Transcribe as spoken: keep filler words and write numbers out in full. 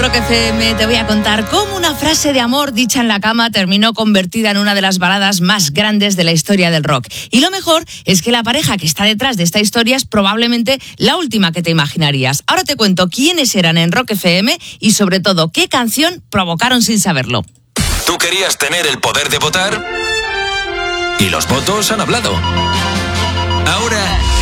Rock F M te voy a contar cómo una frase de amor dicha en la cama terminó convertida en una de las baladas más grandes de la historia del rock. Y lo mejor es que la pareja que está detrás de esta historia es probablemente la última que te imaginarías. Ahora te cuento quiénes eran en Rock F M y sobre todo qué canción provocaron sin saberlo. ¿Tú querías tener el poder de votar? Y los votos han hablado. Ahora